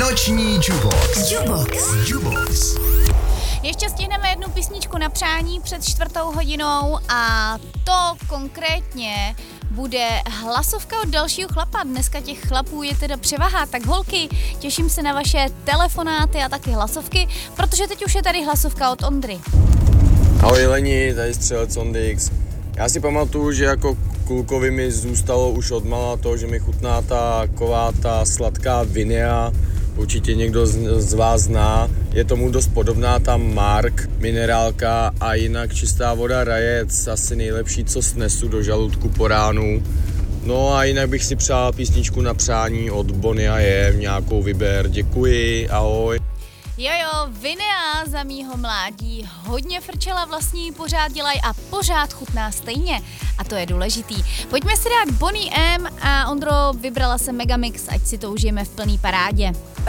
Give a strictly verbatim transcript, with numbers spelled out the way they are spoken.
Noční Jubox. Jubox. Jubox. Ještě stihneme jednu písničku na přání před čtvrtou hodinou a to konkrétně bude hlasovka od dalšího chlapa. Dneska těch chlapů je teda převaha, tak holky, těším se na vaše telefonáty a taky hlasovky, protože teď už je tady hlasovka od Ondry. Ahoj Leni, tady střelec Ondix. Já si pamatuju, že jako klukovi mi zůstalo už odmala to, že mi chutná ta ková, ta sladká Vinea. Určitě někdo z, z vás zná. Je tomu dost podobná ta Mark minerálka a jinak čistá voda Rajec, asi nejlepší, co snesu do žaludku po ránu. No a jinak bych si přál písničku na přání od Bonnie a M, nějakou vyber. Děkuji, ahoj. Jojo, Vinea za mýho mládí hodně frčela, vlastně pořád dělají a pořád chutná stejně. A to je důležitý. Pojďme si dát Bonnie M a Ondro, vybrala se Megamix, ať si to užijeme v plný parádě.